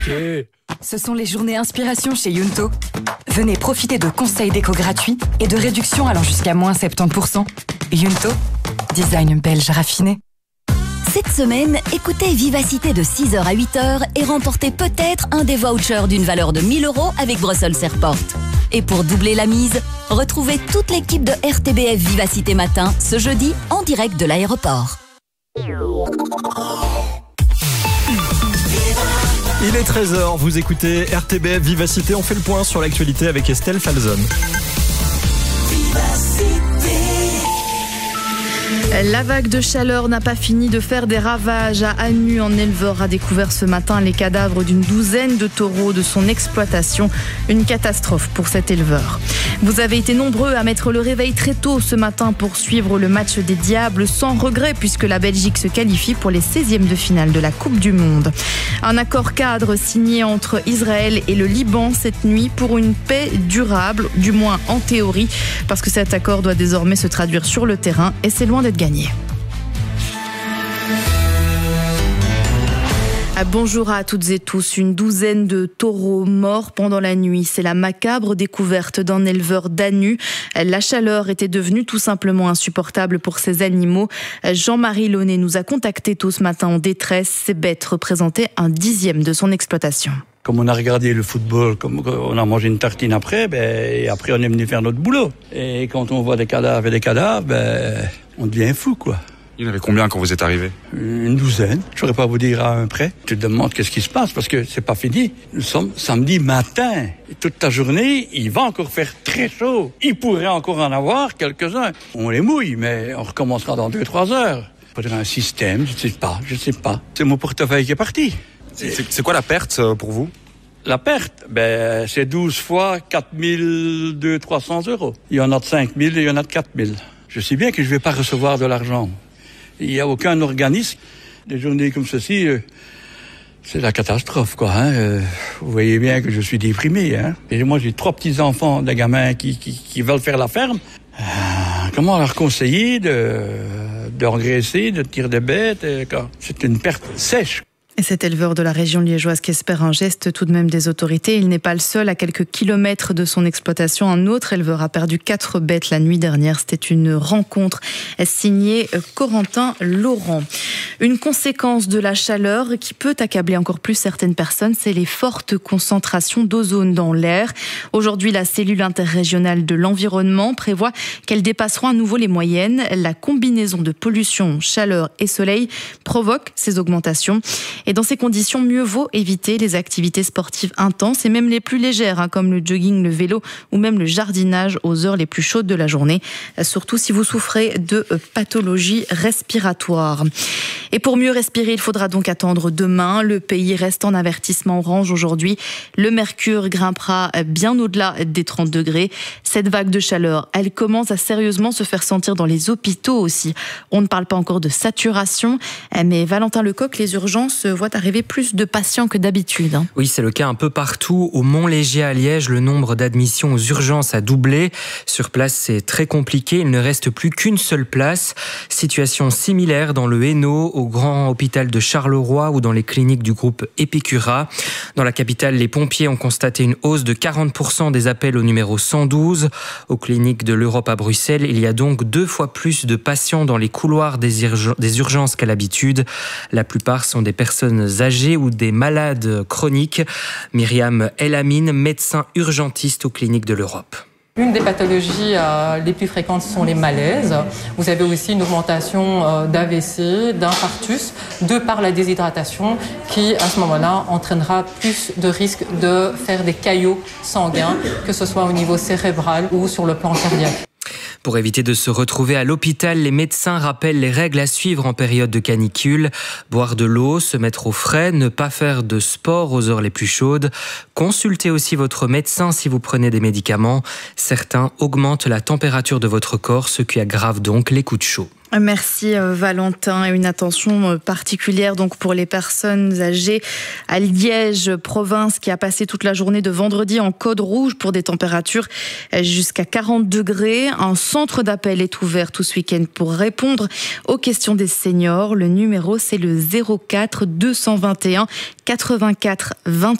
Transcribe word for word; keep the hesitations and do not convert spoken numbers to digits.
Ce sont les journées inspiration chez Yunto. Venez profiter de conseils déco gratuits et de réductions allant jusqu'à moins soixante-dix pour cent. Yunto, design belge raffiné. Cette semaine, écoutez Vivacité de six heures à huit heures et remportez peut-être un des vouchers d'une valeur de mille euros avec Brussels Airport. Et pour doubler la mise, retrouvez toute l'équipe de R T B F Vivacité Matin ce jeudi en direct de l'aéroport. Il est treize heures, vous écoutez R T B F Vivacité, on fait le point sur l'actualité avec Estelle Falzon. La vague de chaleur n'a pas fini de faire des ravages. À Annu, un éleveur a découvert ce matin les cadavres d'une douzaine de taureaux de son exploitation. Une catastrophe pour cet éleveur. Vous avez été nombreux à mettre le réveil très tôt ce matin pour suivre le match des Diables sans regret puisque la Belgique se qualifie pour les seizièmes de finale de la Coupe du Monde. Un accord cadre signé entre Israël et le Liban cette nuit pour une paix durable, du moins en théorie, parce que cet accord doit désormais se traduire sur le terrain et c'est loin d'être gagné. Bonjour à toutes et tous. Une douzaine de taureaux morts pendant la nuit. C'est la macabre découverte d'un éleveur d'Annu. La chaleur était devenue tout simplement insupportable pour ces animaux. Jean-Marie Launay nous a contactés tôt ce matin en détresse. Ces bêtes représentaient un dixième de son exploitation. Comme on a regardé le football, comme on a mangé une tartine après, ben, et après on est venu faire notre boulot. Et quand on voit des cadavres et des cadavres, ben, on devient fou, quoi. Il y en avait combien quand vous êtes arrivé? Une douzaine, je ne saurais pas vous dire à un près. Tu te demandes qu'est-ce qui se passe, parce que c'est pas fini. Nous sommes samedi matin. Et toute la journée, il va encore faire très chaud. Il pourrait encore en avoir quelques-uns. On les mouille, mais on recommencera dans deux, trois heures. Il faudrait un système, je ne sais pas, je ne sais pas. C'est mon portefeuille qui est parti. C'est, c'est quoi la perte pour vous? La perte, ben, c'est douze fois quatre mille deux cents trois cents euros. Il y en a de cinq mille et il y en a de quatre mille. Je sais bien que je ne vais pas recevoir de l'argent. Il n'y a aucun organisme. Des journées comme ceci, euh, c'est la catastrophe, quoi. Hein. Euh, vous voyez bien que je suis déprimé. Hein. Et moi, j'ai trois petits-enfants, des gamins qui, qui, qui veulent faire la ferme. Euh, comment leur conseiller de, d'engraisser, de tirer des bêtes? Euh, c'est une perte sèche. Et cet éleveur de la région liégeoise qui espère un geste tout de même des autorités. Il n'est pas le seul. À quelques kilomètres de son exploitation, un autre éleveur a perdu quatre bêtes la nuit dernière. C'était une rencontre signée Corentin Laurent. Une conséquence de la chaleur qui peut accabler encore plus certaines personnes, c'est les fortes concentrations d'ozone dans l'air. Aujourd'hui, la cellule interrégionale de l'environnement prévoit qu'elles dépasseront à nouveau les moyennes. La combinaison de pollution, chaleur et soleil provoque ces augmentations. Et dans ces conditions, mieux vaut éviter les activités sportives intenses et même les plus légères, hein, comme le jogging, le vélo ou même le jardinage aux heures les plus chaudes de la journée, surtout si vous souffrez de pathologies respiratoires. Et pour mieux respirer, il faudra donc attendre demain. Le pays reste en avertissement orange aujourd'hui. Le mercure grimpera bien au-delà des trente degrés. Cette vague de chaleur, elle commence à sérieusement se faire sentir dans les hôpitaux aussi. On ne parle pas encore de saturation, mais Valentin Lecoq, les urgences voient arriver plus de patients que d'habitude. Hein. Oui, c'est le cas un peu partout. Au Mont-Léger à Liège, le nombre d'admissions aux urgences a doublé. Sur place, c'est très compliqué. Il ne reste plus qu'une seule place. Situation similaire dans le Hainaut, au grand hôpital de Charleroi ou dans les cliniques du groupe Epicura. Dans la capitale, les pompiers ont constaté une hausse de quarante pour cent des appels au numéro cent douze. Aux cliniques de l'Europe à Bruxelles, il y a donc deux fois plus de patients dans les couloirs des, urg- des urgences qu'à l'habitude. La plupart sont des personnes âgées ou des malades chroniques. Myriam Elamine, médecin urgentiste aux cliniques de l'Europe. Une des pathologies euh, les plus fréquentes sont les malaises. Vous avez aussi une augmentation euh, d'A V C, d'infarctus, de par la déshydratation, qui à ce moment-là entraînera plus de risques de faire des caillots sanguins, que ce soit au niveau cérébral ou sur le plan cardiaque. Pour éviter de se retrouver à l'hôpital, les médecins rappellent les règles à suivre en période de canicule. Boire de l'eau, se mettre au frais, ne pas faire de sport aux heures les plus chaudes. Consultez aussi votre médecin si vous prenez des médicaments. Certains augmentent la température de votre corps, ce qui aggrave donc les coups de chaud. Merci Valentin, et une attention particulière donc pour les personnes âgées à Liège, province qui a passé toute la journée de vendredi en code rouge pour des températures jusqu'à quarante degrés. Un centre d'appel est ouvert tout ce week-end pour répondre aux questions des seniors. Le numéro c'est le zéro quatre deux cent vingt et un quatre-vingt-quatre vingt.